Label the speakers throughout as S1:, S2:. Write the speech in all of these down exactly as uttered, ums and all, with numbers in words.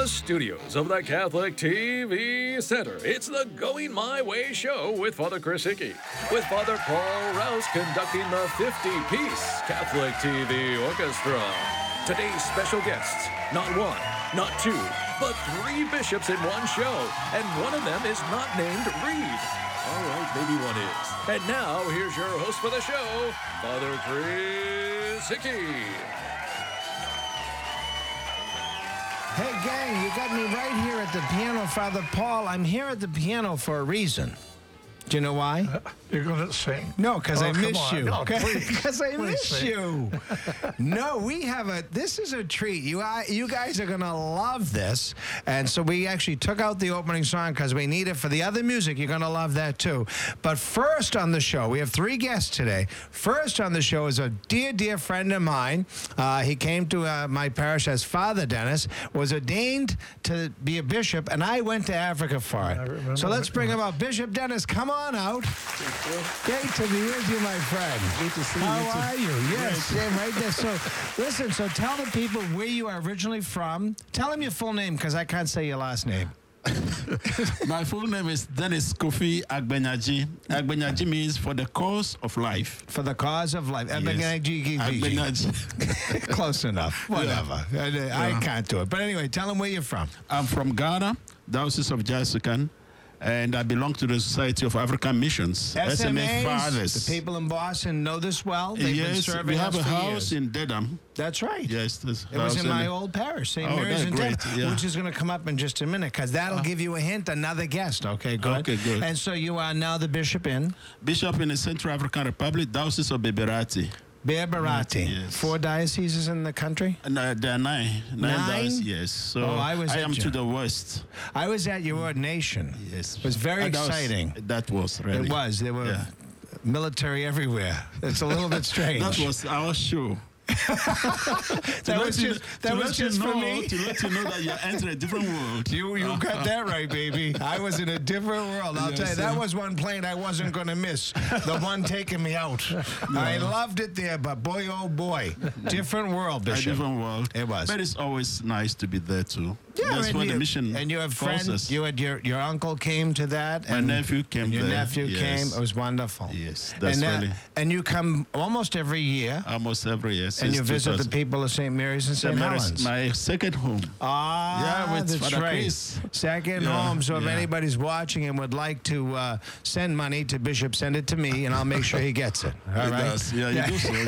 S1: studios of the Catholic T V Center, it's the Going My Way show with Father Chris Hickey, with Father Paul Rouse conducting the fifty-piece Catholic T V Orchestra. Today's special guests, not one, not two, but three bishops in one show, and one of them is not named Reed. All right, maybe one is. And now, here's your host for the show, Father Chris Hickey.
S2: Hey, gang, you got me right here at the piano, Father Paul. I'm here at the piano for a reason. Do you know why?
S3: Uh, you're going to sing.
S2: No, because
S3: oh,
S2: I miss
S3: on.
S2: you.
S3: No,
S2: Because I
S3: please
S2: miss
S3: sing.
S2: you. No, we have a, this is a treat. You I, you guys are going to love this. And so we actually took out the opening song because we need it for the other music. You're going to love that too. But first on the show, we have three guests today. First on the show is a dear, dear friend of mine. Uh, he came to uh, my parish as Father Dennis, was ordained to be a bishop, and I went to Africa for
S3: I
S2: it.
S3: remember
S2: So let's
S3: that.
S2: bring him up. Bishop Dennis, come on out. Great to be with you, my friend.
S4: Good to see you.
S2: How are you? Yes, yeah, right there. So, listen, so tell the people where you are originally from. Tell them your full name, because I can't say your last name.
S4: My full name is Dennis Kofi Agbenyaji. Agbenyaji means for the cause of life.
S2: For the cause of life.
S4: Yes. Agbenyaji.
S2: Close enough. Whatever. I, I
S4: Yeah.
S2: can't do it. But anyway, tell them where you're from.
S4: I'm from Ghana, Diocese of Jasukan, and I belong to the Society of African Missions.
S2: S M As,
S4: Fathers.
S2: the people in Boston know this well. They've been
S4: Yes,
S2: serving
S4: we have
S2: us
S4: a
S2: for
S4: house
S2: years.
S4: in Dedham.
S2: That's right.
S4: Yes, this
S2: It was
S4: house
S2: in my
S4: the-
S2: old parish, Saint
S4: Oh,
S2: Mary's
S4: that's
S2: in
S4: great,
S2: Dedham,
S4: yeah.
S2: which is going to come up in just a minute, because that'll give you a hint, another guest. Okay, good.
S4: Okay, good.
S2: And so you are now the bishop in
S4: Bishop in the Central African Republic, Diocese of Beberati.
S2: Beberati.
S4: Yes.
S2: Four dioceses in the country.
S4: And uh, there are nine. Nine,
S2: Nine?
S4: dioceses, yes. So
S2: Oh, I was at
S4: am
S2: your-
S4: to the west.
S2: I was at your ordination.
S4: Yes.
S2: It was very
S4: And that was-
S2: exciting.
S4: That was really.
S2: It was. There were
S4: Yeah.
S2: military everywhere. It's a little bit strange.
S4: That was our show.
S2: that was just, that was just for me.
S4: To let you know that you're entering a different world.
S2: You you got that right, baby. I was in a different world. I'll
S4: Yes,
S2: tell you, that
S4: sir.
S2: was one plane I wasn't going to miss. The one taking me out. I loved it there, but boy, oh boy, different world,
S4: A
S2: Bishop.
S4: different world.
S2: It was.
S4: But it's always nice to be there too.
S2: Yeah,
S4: That's
S2: and
S4: what
S2: you,
S4: the mission
S2: and you have
S4: calls
S2: friends.
S4: us.
S2: You had your your uncle came to that.
S4: My
S2: and
S4: nephew came
S2: and your
S4: there,
S2: nephew
S4: yes.
S2: came. It was wonderful.
S4: Yes, that's
S2: and that-
S4: really-
S2: And you come almost every year,
S4: Almost every year.
S2: and
S4: since
S2: you visit the
S4: two thousand.
S2: people of Saint Mary's and
S4: Saint
S2: Saint
S4: Mary's,
S2: Helens.
S4: my second home.
S2: Ah,
S4: Yeah, with
S2: that's
S4: Father
S2: right.
S4: Chris.
S2: Second
S4: Yeah,
S2: home. So if
S4: yeah.
S2: anybody's watching and would like to uh, send money to Bishop, send it to me, and I'll make sure he gets it. All
S4: It
S2: right.
S4: does. Yeah, you do so.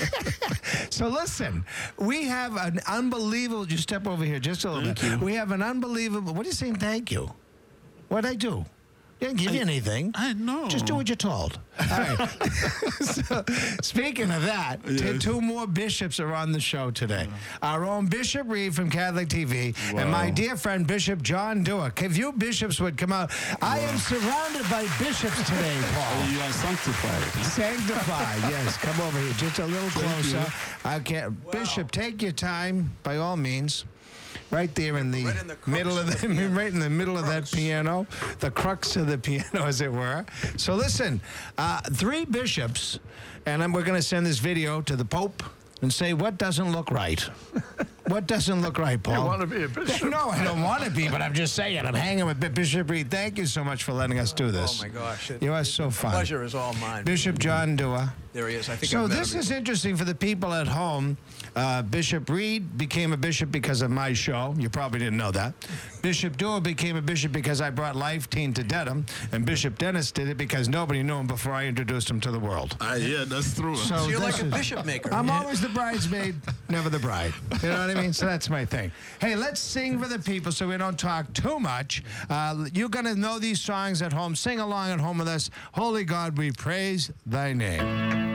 S2: So listen, we have an unbelievable. You step over here just a little
S4: Thank
S2: bit.
S4: you.
S2: We have an unbelievable. What are you saying? Thank you. What'd I do? Didn't give you anything.
S4: I know.
S2: Just do what you're told. All right. So, speaking of that, t-
S4: Yes.
S2: two more bishops are on the show today. Our own Bishop Reed from Catholic T V and my
S4: Wow.
S2: dear friend Bishop John Dewar. If you bishops would come out, I am surrounded by bishops today, Paul.
S4: You are sanctified.
S2: Sanctified, yes. Come over here, just a little closer. I can't. Bishop, take your time, by all means. Right there in the,
S5: Right in the crux
S2: middle of
S5: of
S2: the,
S5: the piano.
S2: right in the middle of that
S5: Crux.
S2: piano, the crux of the piano, as it were. So listen, uh, three bishops, and I'm, we're going to send this video to the Pope and say what doesn't look right. What doesn't look right, Paul?
S3: You want to be a bishop?
S2: No, I don't want to be, but I'm just saying. I'm hanging with Bishop Reed. Thank you so much for letting us do this.
S5: Oh my gosh! It,
S2: You are so fun.
S5: Pleasure is all mine.
S2: Bishop John Dewar.
S5: There he is. I think.
S2: So
S5: I've met
S2: this
S5: him
S2: is
S5: before.
S2: interesting for the people at home. Uh, Bishop Reed became a bishop because of my show. You probably didn't know that. Bishop Dewar became a bishop because I brought Life Teen to Dedham, and Bishop Dennis did it because nobody knew him before I introduced him to the world.
S4: Ah, yeah, that's true.
S2: So
S5: So you're
S2: this
S5: like a
S2: is-
S5: bishop maker.
S2: I'm always the bridesmaid, never the bride. You know what I mean? So that's my thing. Hey, let's sing for the people so we don't talk too much. Uh, you're going to know these songs at home. Sing along at home with us. Holy God, we praise thy name.